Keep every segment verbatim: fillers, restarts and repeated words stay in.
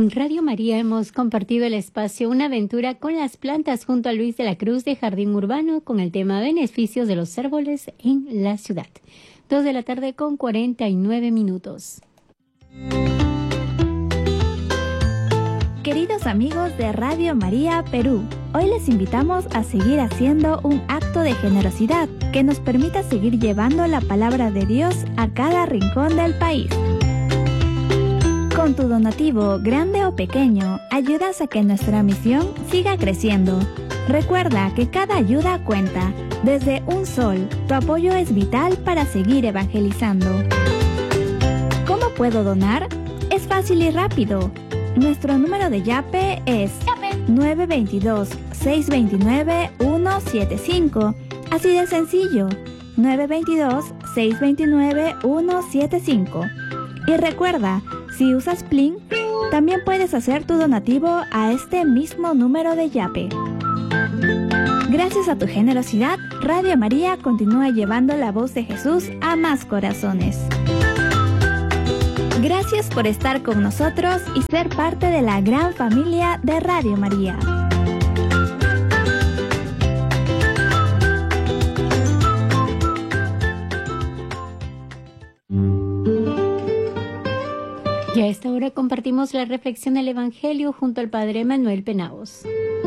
En Radio María hemos compartido el espacio Una aventura con las plantas junto a Luis de la Cruz de Jardín Urbano con el tema Beneficios de los árboles en la ciudad. Dos de la tarde con cuarenta y nueve minutos. Queridos amigos de Radio María Perú, hoy les invitamos a seguir haciendo un acto de generosidad que nos permita seguir llevando la palabra de Dios a cada rincón del país. Con tu donativo, grande o pequeño, ayudas a que nuestra misión siga creciendo. Recuerda que cada ayuda cuenta. Desde un sol, tu apoyo es vital para seguir evangelizando. ¿Cómo puedo donar? Es fácil y rápido. Nuestro número de Yape es nueve dos dos, seis dos nueve, uno siete cinco. Así de sencillo, nueve dos dos, seis dos nueve, uno siete cinco. Y recuerda, si usas Plin, también puedes hacer tu donativo a este mismo número de Yape. Gracias a tu generosidad, Radio María continúa llevando la voz de Jesús a más corazones. Gracias por estar con nosotros y ser parte de la gran familia de Radio María. Y a esta hora compartimos la reflexión del Evangelio junto al Padre Manuel Penaos.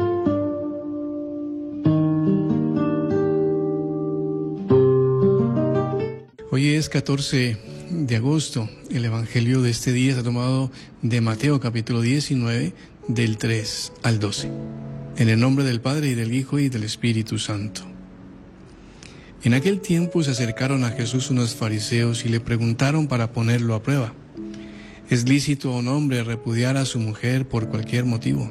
Hoy es catorce de agosto. El Evangelio de este día está tomado de Mateo capítulo diecinueve, del tres al doce. En el nombre del Padre, y del Hijo, y del Espíritu Santo. En aquel tiempo se acercaron a Jesús unos fariseos y le preguntaron para ponerlo a prueba: ¿es lícito a un hombre repudiar a su mujer por cualquier motivo?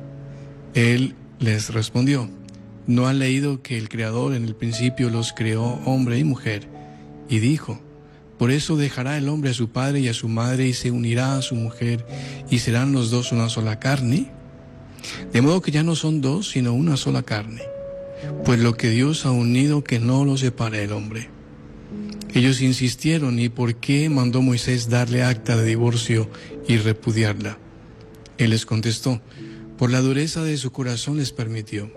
Él les respondió: ¿no han leído que el Creador en el principio los creó hombre y mujer? Y dijo: por eso dejará el hombre a su padre y a su madre y se unirá a su mujer y serán los dos una sola carne. De modo que ya no son dos, sino una sola carne. Pues lo que Dios ha unido, que no lo separe el hombre. Ellos insistieron: ¿y por qué mandó Moisés darle acta de divorcio y repudiarla? Él les contestó: por la dureza de su corazón les permitió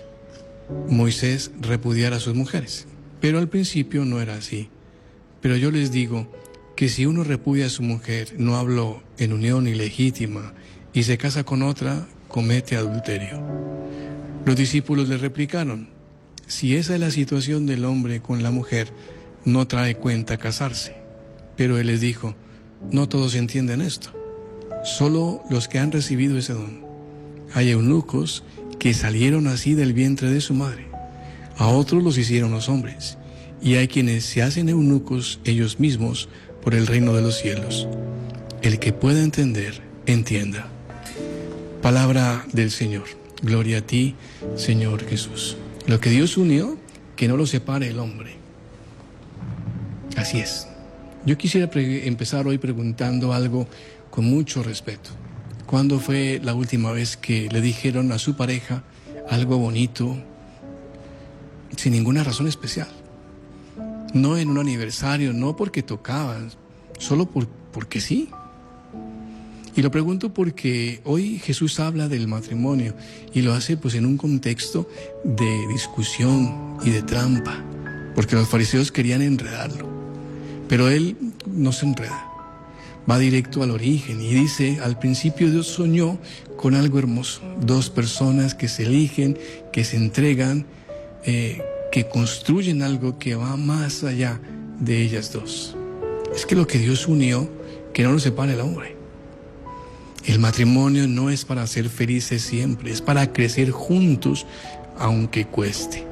Moisés repudiar a sus mujeres. Pero al principio no era así. Pero yo les digo que si uno repudia a su mujer, no habló en unión ilegítima, y se casa con otra, comete adulterio. Los discípulos le replicaron: si esa es la situación del hombre con la mujer, no trae cuenta casarse. Pero él les dijo: no todos entienden esto, solo los que han recibido ese don. Hay eunucos que salieron así del vientre de su madre, a otros los hicieron los hombres, y hay quienes se hacen eunucos ellos mismos por el reino de los cielos. El que pueda entender, entienda. Palabra del Señor. Gloria a ti, Señor Jesús. Lo que Dios unió, que no lo separe el hombre. Así es. Yo quisiera pre- empezar hoy preguntando algo con mucho respeto. ¿Cuándo fue la última vez que le dijeron a su pareja algo bonito, sin ninguna razón especial? No en un aniversario, no porque tocaban, solo por, porque sí. Y lo pregunto porque hoy Jesús habla del matrimonio y lo hace pues en un contexto de discusión y de trampa, porque los fariseos querían enredarlo, pero él no se enreda, va directo al origen y dice: al principio Dios soñó con algo hermoso, dos personas que se eligen, que se entregan, eh, que construyen algo que va más allá de ellas dos. Es que lo que Dios unió, que no lo separe el hombre. El matrimonio no es para ser felices siempre, es para crecer juntos, aunque cueste.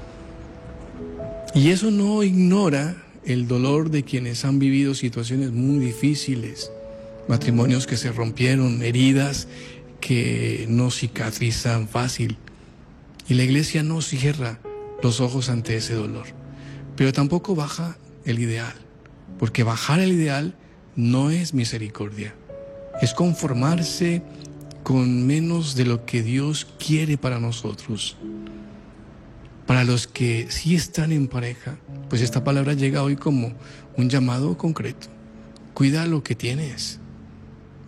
Y eso no ignora el dolor de quienes han vivido situaciones muy difíciles, matrimonios que se rompieron, heridas que no cicatrizan fácil. Y la iglesia no cierra los ojos ante ese dolor, pero tampoco baja el ideal, porque bajar el ideal no es misericordia, es conformarse con menos de lo que Dios quiere para nosotros. Para los que sí están en pareja, pues esta palabra llega hoy como un llamado concreto. Cuida lo que tienes,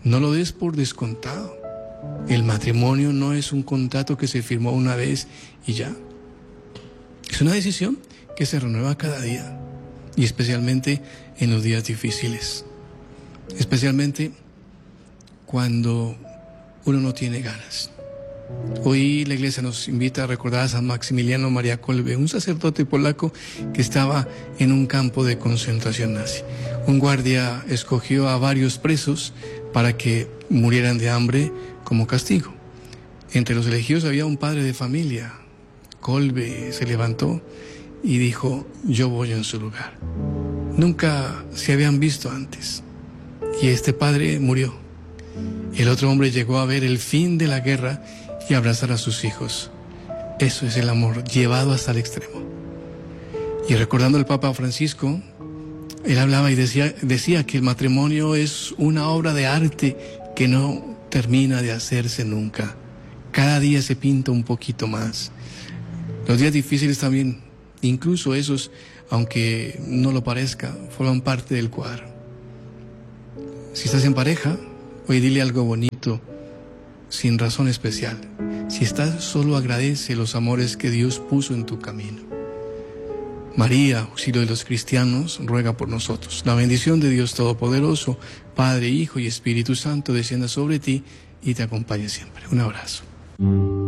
No lo des por descontado. El matrimonio no es un contrato que se firmó una vez y ya. Es una decisión que se renueva cada día, y especialmente en los días difíciles. Especialmente cuando uno no tiene ganas. Hoy la iglesia nos invita a recordar a San Maximiliano María Kolbe, un sacerdote polaco que estaba en un campo de concentración nazi. Un guardia escogió a varios presos para que murieran de hambre como castigo. Entre los elegidos había un padre de familia. Kolbe se levantó y dijo: yo voy en su lugar. Nunca se habían visto antes, y este padre murió. El otro hombre llegó a ver el fin de la guerra y abrazar a sus hijos. Eso es el amor llevado hasta el extremo. Y recordando al Papa Francisco, él hablaba y decía, decía que el matrimonio es una obra de arte que no termina de hacerse nunca. Cada día se pinta un poquito más. Los días difíciles también, incluso esos, aunque no lo parezca, forman parte del cuadro. Si estás en pareja, hoy dile algo bonito, sin razón especial. Si estás solo, agradece los amores que Dios puso en tu camino. María, auxilio de los cristianos, ruega por nosotros. La bendición de Dios Todopoderoso, Padre, Hijo y Espíritu Santo, descienda sobre ti y te acompañe siempre. Un abrazo.